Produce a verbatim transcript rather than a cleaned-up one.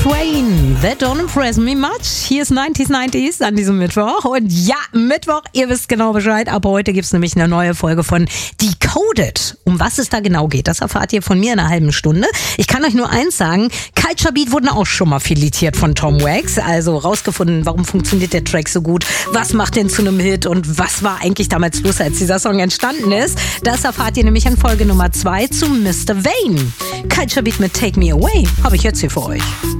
Train, that don't impress me much. Hier ist neunzig neunzig an diesem Mittwoch. Und ja, Mittwoch, ihr wisst genau Bescheid. Ab heute gibt's nämlich eine neue Folge von Decoded. Um was es da genau geht, das erfahrt ihr von mir in einer halben Stunde. Ich kann euch nur eins sagen, Culture Beat wurden auch schon mal filetiert von Tom Wax. Also rausgefunden, warum funktioniert der Track so gut, was macht den zu einem Hit und was war eigentlich damals los, als dieser Song entstanden ist. Das erfahrt ihr nämlich in Folge Nummer zwei zu Mister Vane. Culture Beat mit Take Me Away habe ich jetzt hier für euch.